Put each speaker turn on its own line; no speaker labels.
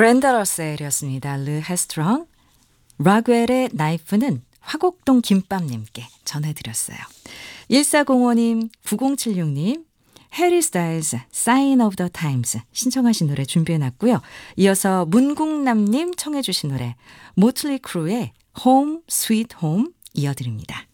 브렌다 러셀이었습니다. 르 헤스트롱, 라구엘의 나이프는 화곡동 김밥님께 전해드렸어요. 1405님, 9076님, 해리 스타일즈, Sign of the Times 신청하신 노래 준비해놨고요. 이어서 문국남님 청해 주신 노래 모틀리 크루의 Home Sweet Home 이어드립니다.